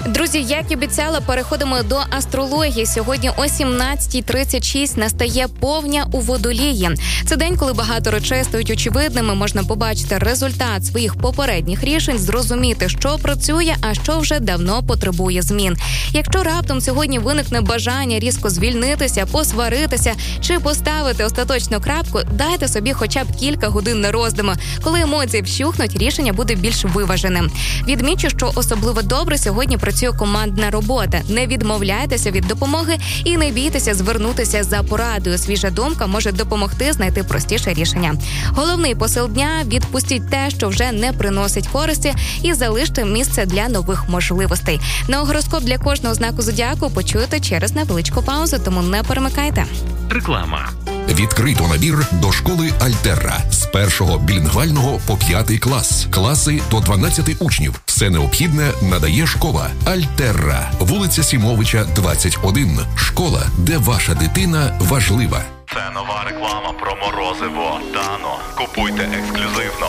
Друзі, як і обіцяла, переходимо до астрології. Сьогодні о 17:36 настає повня у Водолії. Це день, коли багато речей стають очевидними, можна побачити результат своїх попередніх рішень, зрозуміти, що працює, а що вже давно потребує змін. Якщо раптом сьогодні виникне бажання різко звільнитися, посваритися чи поставити остаточну крапку, дайте собі хоча б кілька годин на роздуми. Коли емоції вщухнуть, рішення буде більш виваженим. Відмічу, що особливо добре сьогодні працює командна робота. Не відмовляйтеся від допомоги і не бійтеся звернутися за порадою. Свіжа думка може допомогти знайти простіше рішення. Головний посил дня – відпустіть те, що вже не приносить користі, і залиште місце для нових можливостей. На гороскоп для кожного знаку зодіаку почуєте через невеличку паузу, тому не перемикайте. Реклама. Відкрито набір до школи Альтерра. З 1-го білінгвального по 5-й клас. Класи до 12 учнів. Все необхідне надає школа Альтерра. Вулиця Сімовича, 21. Школа, де ваша дитина важлива. Це нова реклама про морозиво Дано. Купуйте ексклюзивно